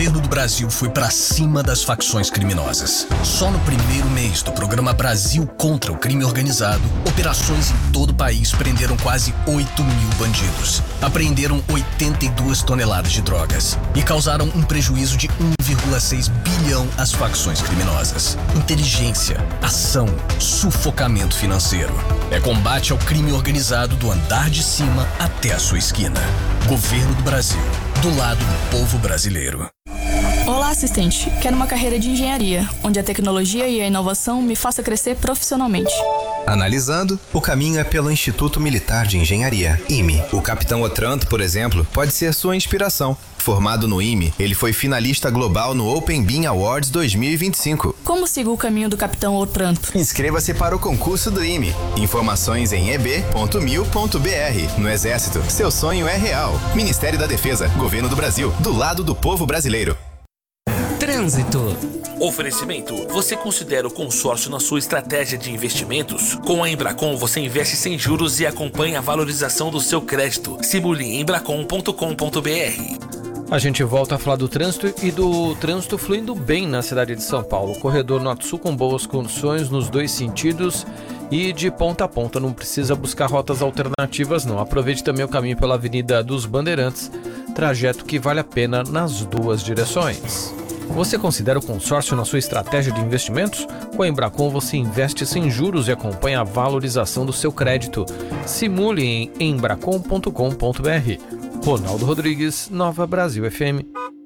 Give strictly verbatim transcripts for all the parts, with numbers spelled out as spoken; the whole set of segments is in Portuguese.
governo do Brasil foi pra cima das facções criminosas. Só no primeiro mês do programa Brasil contra o Crime Organizado, operações em todo o país prenderam quase oito mil bandidos. Apreenderam oitenta e duas toneladas de drogas e causaram um prejuízo de um vírgula seis bilhão às facções criminosas. Inteligência, ação, sufocamento financeiro. É combate ao crime organizado do andar de cima até a sua esquina. Governo do Brasil, do lado do povo brasileiro. Olá, assistente. Quero uma carreira de engenharia, onde a tecnologia e a inovação me façam crescer profissionalmente. Analisando, o caminho é pelo Instituto Militar de Engenharia, I M E. O Capitão Otranto, por exemplo, pode ser sua inspiração. Formado no I M E, ele foi finalista global no Open Bean Awards dois mil e vinte e cinco. Como sigo o caminho do Capitão Otranto? Inscreva-se para o concurso do I M E. Informações em e b ponto mil ponto b r. No Exército, seu sonho é real. Ministério da Defesa, Governo do Brasil, do lado do povo brasileiro. Trânsito. Oferecimento. Você considera o consórcio na sua estratégia de investimentos? Com a Embracon, você investe sem juros e acompanha a valorização do seu crédito. Simule em embracon ponto com ponto b r. A gente volta a falar do trânsito e do trânsito fluindo bem na cidade de São Paulo. O corredor norte-sul com boas condições nos dois sentidos e de ponta a ponta. Não precisa buscar rotas alternativas, não. Aproveite também o caminho pela Avenida dos Bandeirantes, trajeto que vale a pena nas duas direções. Você considera o consórcio na sua estratégia de investimentos? Com a Embracon você investe sem juros e acompanha a valorização do seu crédito. Simule em embracon ponto com ponto b r. Ronaldo Rodrigues, Nova Brasil F M.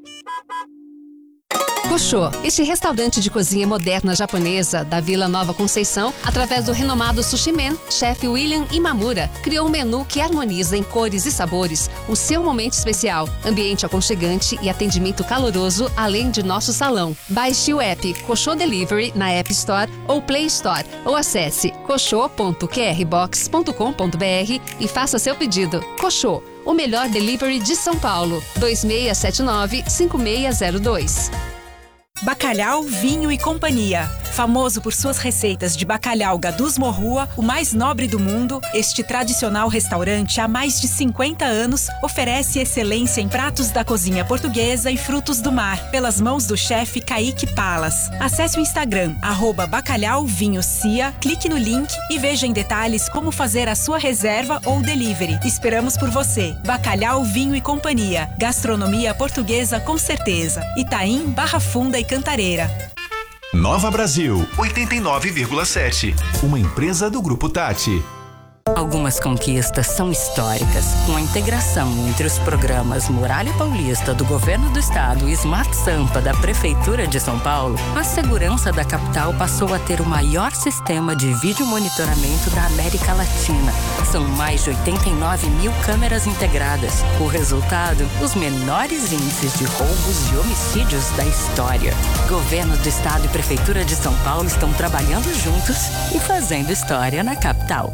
Koshô, este restaurante de cozinha moderna japonesa da Vila Nova Conceição, através do renomado Sushi Man, chefe William Imamura, criou um menu que harmoniza em cores e sabores o seu momento especial, ambiente aconchegante e atendimento caloroso, além de nosso salão. Baixe o app Koshô Delivery na App Store ou Play Store ou acesse koshô ponto q r box ponto com ponto b r e faça seu pedido. Koshô, o melhor delivery de São Paulo. dois seis sete nove, cinco seis zero dois. Bacalhau, Vinho e Companhia. Famoso por suas receitas de bacalhau Gadus Morrua, o mais nobre do mundo, este tradicional restaurante há mais de cinquenta anos oferece excelência em pratos da cozinha portuguesa e frutos do mar, pelas mãos do chefe Kaique Palas. Acesse o Instagram, arroba Bacalhau Vinho Cia, clique no link e veja em detalhes como fazer a sua reserva ou delivery. Esperamos por você. Bacalhau, Vinho e Companhia. Gastronomia portuguesa com certeza. Itaim, Barra Funda e Cantareira. Nova Brasil, oitenta e nove vírgula sete. Uma empresa do Grupo Tati. Algumas conquistas são históricas. Com a integração entre os programas Muralha Paulista do Governo do Estado e Smart Sampa da Prefeitura de São Paulo, a segurança da capital passou a ter o maior sistema de vídeo monitoramento da América Latina. São mais de oitenta e nove mil câmeras integradas. O resultado, os menores índices de roubos e homicídios da história. Governo do Estado e Prefeitura de São Paulo estão trabalhando juntos e fazendo história na capital.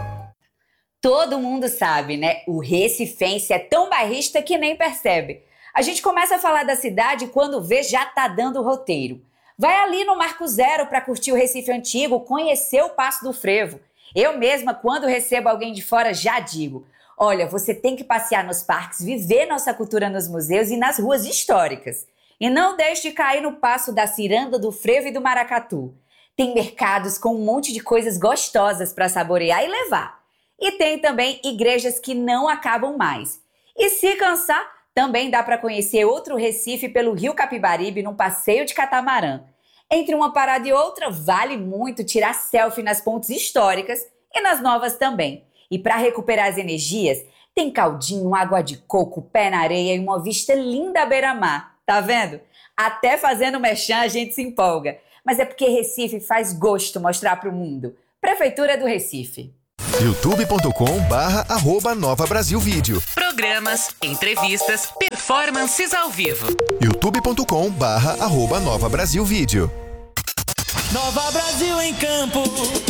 Todo mundo sabe, né? O recifense é tão bairrista que nem percebe. A gente começa a falar da cidade e quando vê já tá dando roteiro. Vai ali no Marco Zero para curtir o Recife Antigo, conhecer o Passo do Frevo. Eu mesma, quando recebo alguém de fora, já digo: olha, você tem que passear nos parques, viver nossa cultura nos museus e nas ruas históricas. E não deixe de cair no Passo da Ciranda, do Frevo e do Maracatu. Tem mercados com um monte de coisas gostosas para saborear e levar. E tem também igrejas que não acabam mais. E se cansar, também dá para conhecer outro Recife pelo Rio Capibaribe num passeio de catamarã. Entre uma parada e outra, vale muito tirar selfie nas pontes históricas e nas novas também. E para recuperar as energias, tem caldinho, água de coco, pé na areia e uma vista linda à beira-mar. Tá vendo? Até fazendo merchan a gente se empolga. Mas é porque Recife faz gosto mostrar para o mundo. Prefeitura do Recife. youtube ponto com barra arroba Nova Brasil Vídeo. Programas, entrevistas, performances ao vivo. youtube ponto com barra arroba Nova Brasil Vídeo. Nova Brasil em campo.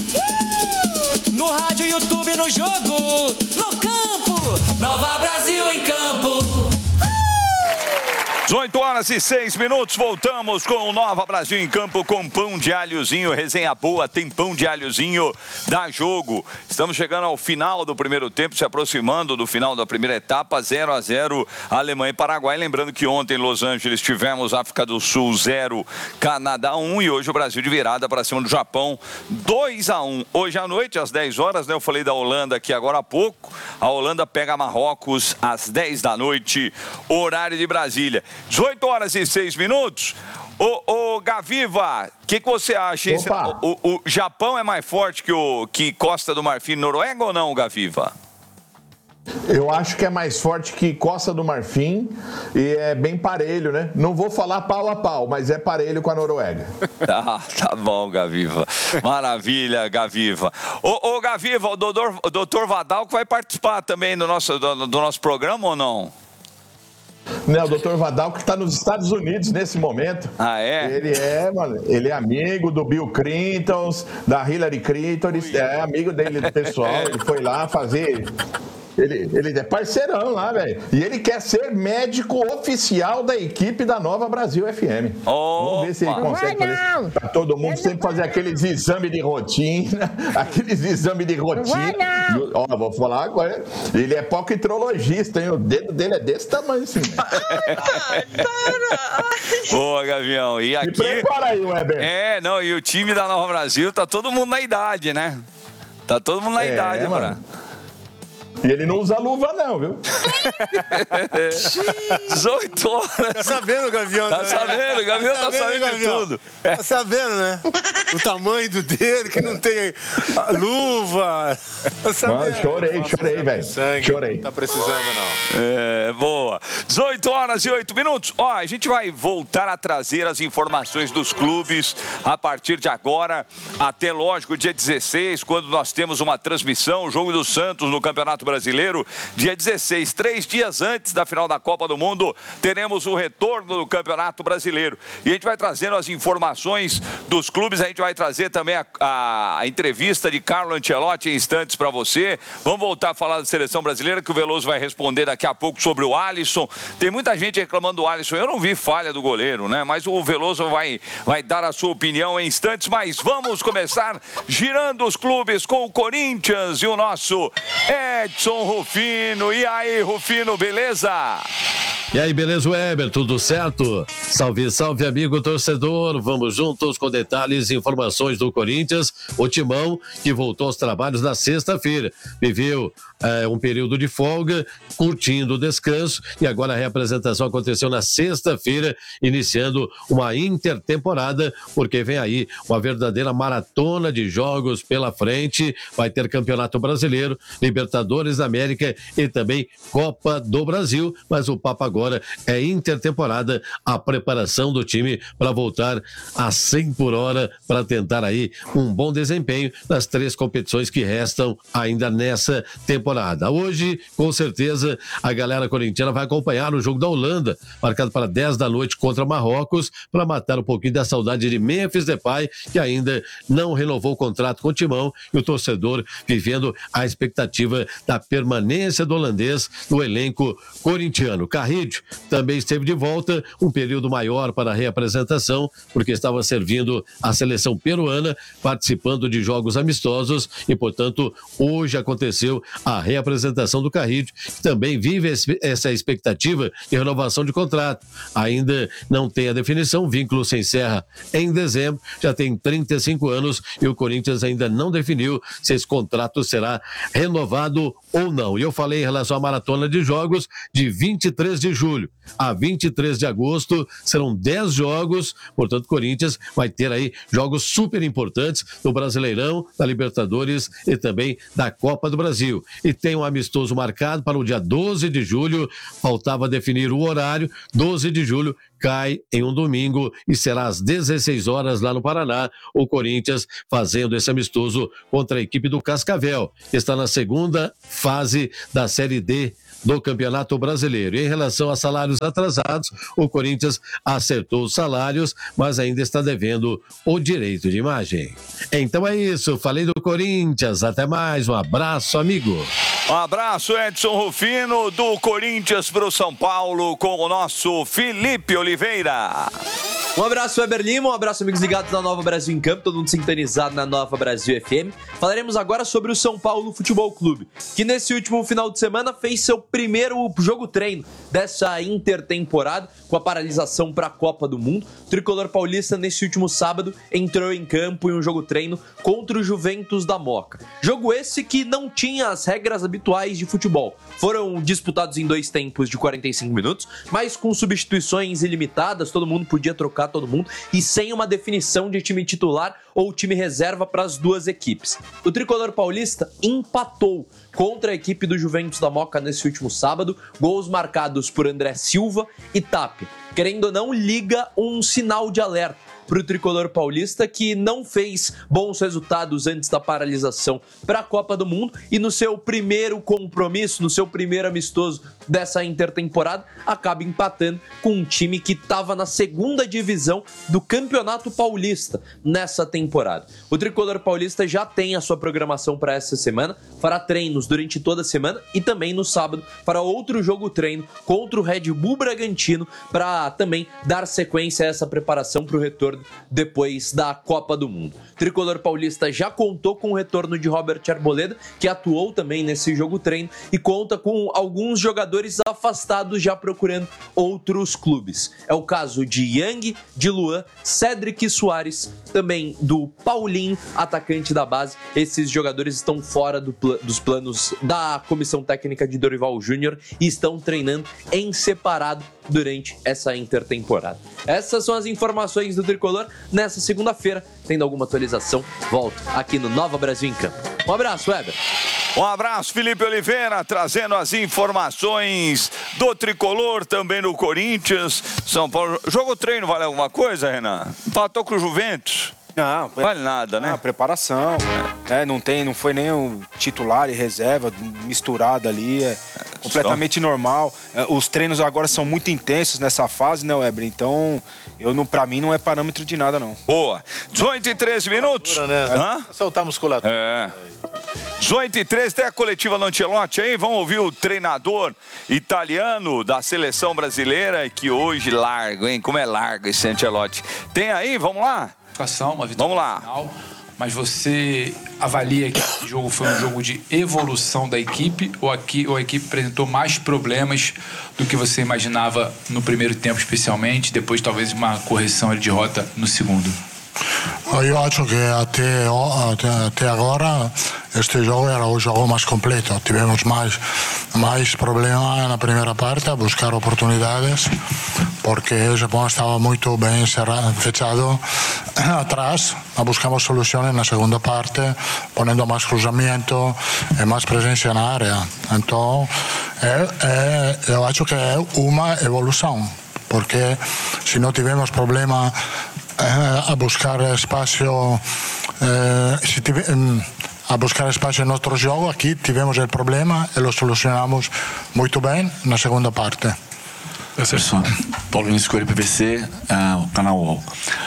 Uh! No rádio, YouTube, no jogo, no campo. Nova Brasil em campo. Uh! dezoito horas e seis minutos, voltamos com o Nova Brasil em campo com pão de alhozinho, resenha boa, tem pão de alhozinho, dá jogo. Estamos chegando ao final do primeiro tempo, se aproximando do final da primeira etapa, zero a zero, Alemanha e Paraguai. Lembrando que ontem em Los Angeles tivemos África do Sul zero, Canadá um e hoje o Brasil de virada para cima do Japão dois a um. Hoje à noite, às dez horas, né, eu falei da Holanda aqui agora há pouco, a Holanda pega Marrocos às dez da noite, horário de Brasília. dezoito horas e seis minutos. Ô, ô Gaviva, o que, que você acha? Esse, o, o Japão é mais forte que, o, que Costa do Marfim e Noruega ou não, Gaviva? Eu acho que é mais forte que Costa do Marfim e é bem parelho, né? Não vou falar pau a pau, mas é parelho com a Noruega. Ah, tá bom, Gaviva. Maravilha, Gaviva. Ô, ô Gaviva, o doutor, o doutor Vadalco vai participar também do nosso, do, do nosso programa ou não? Não, o doutor Vadalco que está nos Estados Unidos nesse momento. Ah, é? Ele é, mano, ele é amigo do Bill Clinton, da Hillary Clinton, é amigo dele, do pessoal. Ele foi lá fazer... Ele, ele é parceirão lá, velho. E ele quer ser médico oficial da equipe da Nova Brasil F M. Oh, vamos ver se ele consegue fazer. Pra todo mundo sempre fazer aqueles exames de rotina. Aqueles exames de rotina. Ó, oh, vou falar agora. Ele é poquitrologista, hein? O dedo dele é desse tamanho assim. Boa, Gavião. E aqui... Me prepara aí, Weber. É, não, e o time da Nova Brasil tá todo mundo na idade, né? Tá todo mundo na é, idade, mano. E ele não usa luva, não, viu? dezoito horas. Tá sabendo, Gavião? Tá né? sabendo, Gavião tá, tá sabendo, sabendo de tudo. Tá sabendo, né? O tamanho do dele, que não tem luva. Tá sabendo. Mano, chorei, chorei, velho. Chorei. Não tá precisando, não. É, boa. dezoito horas e oito minutos. Ó, a gente vai voltar a trazer as informações dos clubes a partir de agora, até, lógico, dia dezesseis, quando nós temos uma transmissão, o jogo do Santos no Campeonato Brasileiro, dia dezesseis, três dias antes da final da Copa do Mundo, teremos o retorno do Campeonato Brasileiro. E a gente vai trazendo as informações dos clubes, a gente vai trazer também a, a, a entrevista de Carlo Ancelotti em instantes para você. Vamos voltar a falar da Seleção Brasileira, que o Veloso vai responder daqui a pouco sobre o Alisson. Tem muita gente reclamando do Alisson, eu não vi falha do goleiro, né? Mas o Veloso vai, vai dar a sua opinião em instantes, mas vamos começar girando os clubes com o Corinthians e o nosso Edson Rufino. E aí, Rufino, beleza? E aí, beleza, Weber? Tudo certo? Salve, salve, amigo torcedor. Vamos juntos com detalhes e informações do Corinthians, o timão que voltou aos trabalhos na sexta-feira. Viveu é, um período de folga, curtindo o descanso, e agora a reapresentação aconteceu na sexta-feira, iniciando uma intertemporada, porque vem aí uma verdadeira maratona de jogos pela frente. Vai ter Campeonato Brasileiro, Libertadores da América e também Copa do Brasil, mas o papo agora Agora é intertemporada, a preparação do time para voltar a cem por hora para tentar aí um bom desempenho nas três competições que restam ainda nessa temporada. Hoje, com certeza, a galera corintiana vai acompanhar o jogo da Holanda, marcado para dez da noite contra Marrocos, para matar um pouquinho da saudade de Memphis Depay, que ainda não renovou o contrato com o timão, e o torcedor vivendo a expectativa da permanência do holandês no elenco corintiano. Carrilho também esteve de volta, um período maior para a reapresentação, porque estava servindo a seleção peruana, participando de jogos amistosos, e, portanto, hoje aconteceu a reapresentação do Carrillo, que também vive essa expectativa de renovação de contrato. Ainda não tem a definição, o vínculo se encerra em dezembro, já tem trinta e cinco anos, e o Corinthians ainda não definiu se esse contrato será renovado ou não. E eu falei em relação à maratona de jogos de vinte e três de julho a vinte e três de agosto, serão dez jogos, portanto o Corinthians vai ter aí jogos super importantes do Brasileirão, da Libertadores e também da Copa do Brasil. E tem um amistoso marcado para o dia doze de julho, faltava definir o horário. Doze de julho cai em um domingo e será às dezesseis horas lá no Paraná, o Corinthians fazendo esse amistoso contra a equipe do Cascavel, que está na segunda fase da Série D do Campeonato Brasileiro. E em relação a salários atrasados, o Corinthians acertou os salários, mas ainda está devendo o direito de imagem. Então é isso, falei do Corinthians, até mais, um abraço, amigo. Um abraço, Edson Rufino, do Corinthians para o São Paulo, com o nosso Felipe Oliveira. Um abraço, Weber Lima, um abraço, amigos ligados na Nova Brasil em Campo, todo mundo sintonizado na Nova Brasil F M. Falaremos agora sobre o São Paulo Futebol Clube, que nesse último final de semana fez seu primeiro jogo treino dessa intertemporada, com a paralisação para a Copa do Mundo. O tricolor paulista, nesse último sábado, entrou em campo em um jogo treino contra o Juventus da Moca. Jogo esse que não tinha as regras habituais de futebol. Foram disputados em dois tempos de quarenta e cinco minutos, mas com substituições ilimitadas, todo mundo podia trocar todo mundo e sem uma definição de time titular ou time reserva para as duas equipes. O tricolor paulista empatou contra a equipe do Juventus da Moca nesse último sábado, gols marcados por André Silva e Tapia. Querendo ou não, liga um sinal de alerta para o tricolor paulista, que não fez bons resultados antes da paralisação para a Copa do Mundo e no seu primeiro compromisso, no seu primeiro amistoso dessa intertemporada, acaba empatando com um time que estava na segunda divisão do Campeonato Paulista nessa temporada. O tricolor paulista já tem a sua programação para essa semana, fará treinos durante toda a semana e também no sábado fará outro jogo treino contra o Red Bull Bragantino para também dar sequência a essa preparação para o retorno depois da Copa do Mundo. O tricolor paulista já contou com o retorno de Robert Arboleda, que atuou também nesse jogo treino, e conta com alguns jogadores afastados já procurando outros clubes. É o caso de Yang, de Luan, Cédric Soares, também do Paulinho, atacante da base. Esses jogadores estão fora do pl- dos planos da comissão técnica de Dorival Júnior e estão treinando em separado durante essa intertemporada. Essas são as informações do tricolor nessa segunda-feira. Tendo alguma atualização, volto aqui no Nova Brasil em Campo. Um abraço, Weber. Um abraço, Felipe Oliveira, trazendo as informações do tricolor, também no Corinthians. São Paulo. Jogo treino vale alguma coisa, Renan? Empatou com o Juventus? Não, vale nada, né? Não, preparação. É, não, tem, não foi nem o titular e reserva misturado ali. É completamente normal. É, os treinos agora são muito intensos nessa fase, né, Weber? Então, eu não, pra mim, não é parâmetro de nada, não. Boa. dezoito e treze minutos. Né? Hã? Soltar a musculatura. É. dezoito e treze, tem a coletiva do Ancelotti aí. Vamos ouvir o treinador italiano da seleção brasileira, que hoje largo, hein? Como é largo esse Ancelotti. Tem aí? Vamos lá? Uma vitória Vamos lá. Final, mas você avalia que esse jogo foi um jogo de evolução da equipe ou, aqui, ou a equipe apresentou mais problemas do que você imaginava no primeiro tempo, especialmente, depois talvez uma correção de rota no segundo? Io acho que até, até, até agora este jogo era o jogo mais completo. Tivemos mais, mais problemas na primeira parte a buscar oportunidades, porque o Japão estava muito bem cerrado, fechado atrás. Buscamos soluções na segunda parte, ponendo mais cruzamento e mais presença na área. Então, é, é, eu acho que é uma evolução, porque se não tivemos problema a buscar espaço eh, se tive, a buscar espaço em outro jogo, aqui tivemos o problema e lo solucionamos muito bem na segunda parte. Pessoal, Paulo Vinícius Coelho, P V C, uh, o canal U O L.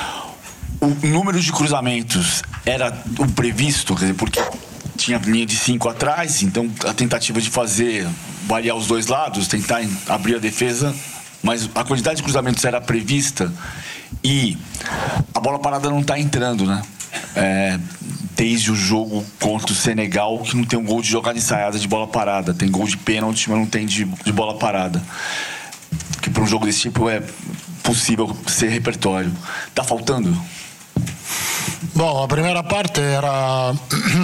O número de cruzamentos era o previsto, quer dizer, porque tinha linha de cinco atrás, então a tentativa de fazer variar os dois lados, tentar abrir a defesa, mas a quantidade de cruzamentos era prevista. E a bola parada não está entrando, né? É, desde o jogo contra o Senegal, que não tem um gol de jogada ensaiada de bola parada. Tem gol de pênalti, mas não tem de, de bola parada. Que para um jogo desse tipo é possível ser repertório. Tá faltando? Bom, a primeira parte era...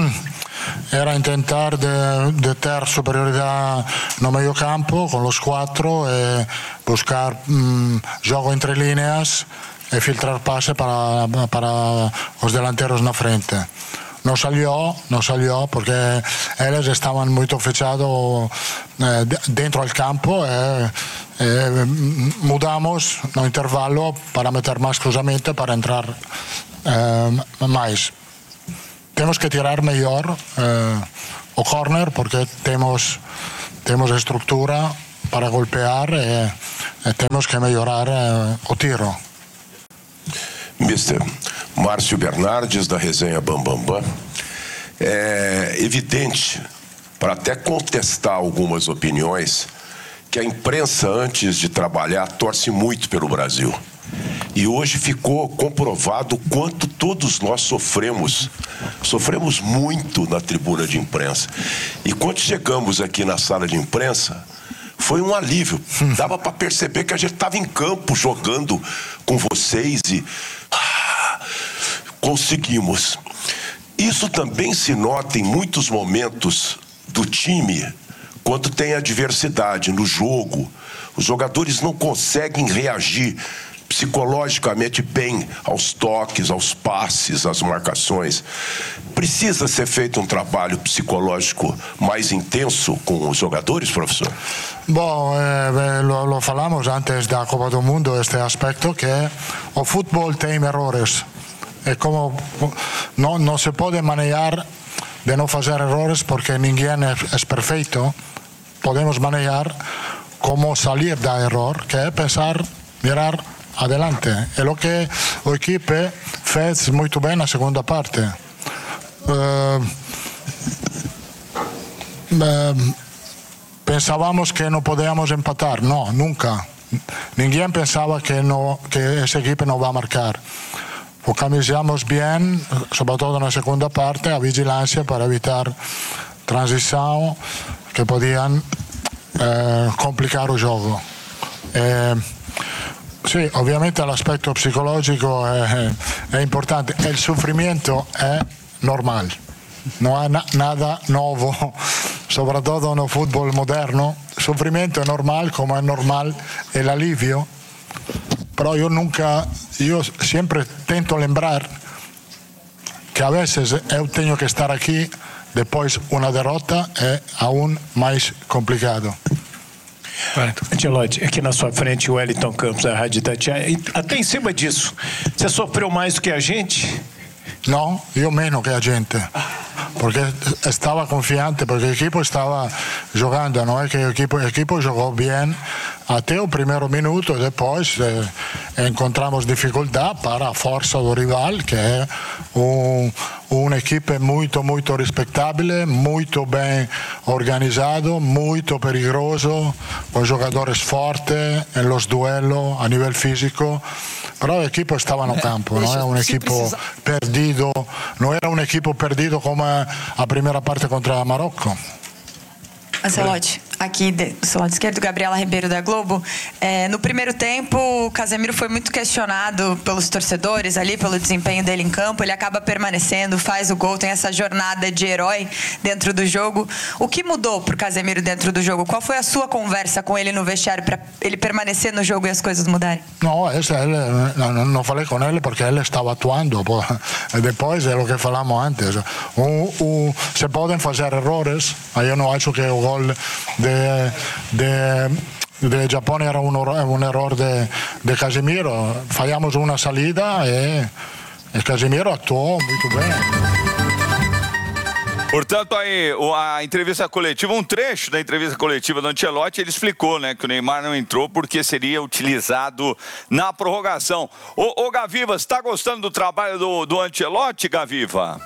era tentar de, de ter superioridade no meio campo com os quatro e buscar um, jogo entre linhas e filtrar pase para, para os delanteros na frente. Não salió, não salió porque eles estavam muito fechados eh, dentro do campo e, e mudamos no intervalo para meter mais cruzamento para entrar eh, mais. Temos que tirar melhor eh, o corner porque temos temos estrutura para golpear e, e temos que melhorar eh, o tiro. mister Márcio Bernardes, da resenha Bambambam. Bam, Bam. É evidente, para até contestar algumas opiniões, que a imprensa, antes de trabalhar, torce muito pelo Brasil. E hoje ficou comprovado o quanto todos nós sofremos. Sofremos muito na tribuna de imprensa. E quando chegamos aqui na sala de imprensa, foi um alívio. Dava para perceber que a gente estava em campo jogando com vocês e ah, conseguimos. Isso também se nota em muitos momentos do time, quando tem adversidade no jogo. Os jogadores não conseguem reagir psicologicamente bem aos toques, aos passes, às marcações. Precisa ser feito um trabalho psicológico mais intenso com os jogadores, professor? Bom, eh, lo, lo falamos antes da Copa do Mundo, este aspecto, que o futebol tem errores. É como não, não se pode manejar de não fazer errores porque ninguém é, é perfeito. Podemos manejar como sair da erro, que é pensar, mirar adelante. É o que o equipe fez muito bem na segunda parte. Uh, uh, pensávamos que não podíamos empatar. Não, nunca. Ninguém pensava que, no, que essa equipe não vai marcar. Organizamos bem, sobretudo na segunda parte, a vigilância para evitar transição que podiam eh, complicar o jogo. Eh, sì, ovviamente l'aspetto psicologico è, è importante. Il soffrimento è normale, non è na- nada nuovo, soprattutto nel football moderno. Il soffrimento è normale, come è normale l'alivio. Però io nunca, io sempre tento lembrar que a veces eu tenho que estar aqui, depois uma derrota é aún mais complicado. Ancelotti, aqui na sua frente o Wellington Campos da Rádio Itatiaia. Até em cima disso, você sofreu mais do que a gente? Não, eu menos que a gente. Porque estava confiante, porque o equipo estava jogando, não é que o equipo, o equipo jogou bem até o primeiro minuto, e depois eh, encontramos dificuldade para a força do rival, que é um, uma equipe muito, muito respeitável, muito bem organizado, muito perigoso, com jogadores fortes nos duelos a nível físico. Però l'equipo stava no campo, non era un equipo perdido, non era un equipo perdido come a primeira parte contra Marocco. Ancelotti, aqui do seu lado esquerdo, Gabriela Ribeiro da Globo. É, no primeiro tempo, o Casemiro foi muito questionado pelos torcedores ali, pelo desempenho dele em campo. Ele acaba permanecendo, faz o gol, tem essa jornada de herói dentro do jogo. O que mudou pro Casemiro dentro do jogo? Qual foi a sua conversa com ele no vestiário para ele permanecer no jogo e as coisas mudarem? No, ese, él, no, no falei con él porque él estaba actuando. Depois é o que falamos antes. Um, um, se podem fazer errores. Eu não acho que o gol de, de, de Japão era um, um erro de, de Casemiro. Falhamos uma saída e, e Casemiro atuou muito bem. Portanto, aí, a entrevista coletiva, um trecho da entrevista coletiva do Ancelotti, ele explicou, né, que o Neymar não entrou porque seria utilizado na prorrogação. Ô, ô Gaviva, você está gostando do trabalho do, do Ancelotti, Gaviva?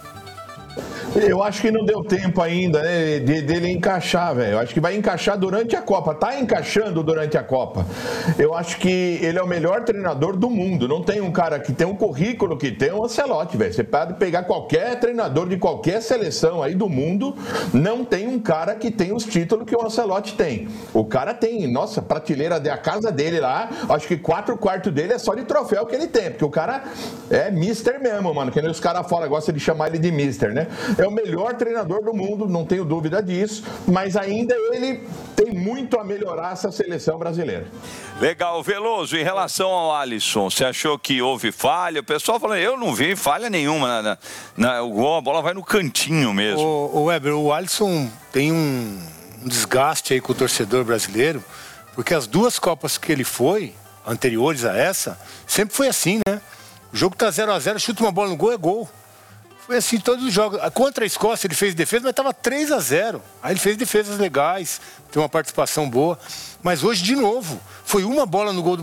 Eu acho que não deu tempo ainda, né, de, dele encaixar, velho. Eu acho que vai encaixar durante a Copa. Tá encaixando durante a Copa. Eu acho que ele é o melhor treinador do mundo. Não tem um cara que tem um currículo que tem um Ancelotti, velho. Você pode pegar qualquer treinador de qualquer seleção aí do mundo, não tem um cara que tem os títulos que o Ancelotti tem. O cara tem, nossa, prateleira da casa dele lá, acho que quatro quartos dele é só de troféu que ele tem, porque o cara é mister mesmo, mano. Que nem os caras fora gostam de chamar ele de mister, né? É o melhor treinador do mundo, não tenho dúvida disso, mas ainda ele tem muito a melhorar essa seleção brasileira. Legal, Veloso, em relação ao Alisson, você achou que houve falha? O pessoal falou, eu não vi falha nenhuma, na, na, na, o gol, a bola vai no cantinho mesmo. O, o Weber, o Alisson tem um, um desgaste aí com o torcedor brasileiro, porque as duas Copas que ele foi, anteriores a essa, sempre foi assim, né? O jogo tá zero a zero, chuta uma bola no gol, é gol. Foi assim todos os jogos. Contra a Escócia ele fez defesa, mas estava três a zero. Aí ele fez defesas legais, tem uma participação boa. Mas hoje, de novo, foi uma bola no gol do